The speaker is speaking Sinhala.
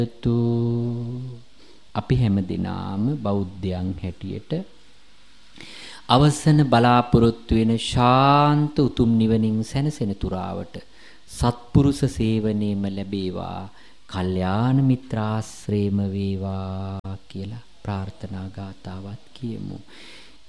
අපි හැමදිනාම බෞද්ධයන් හැටියට අවසන බලාපොරොත්තු වෙන ශාන්ත උතුම් නිවනින් සැනසෙන තුරාවට සත්පුරුෂ සේවනයේම ලැබේවා, කල්යාණ මිත්‍රාශ්‍රේම වේවා කියලා ප්‍රාර්ථනා ගාතාවත් කියමු.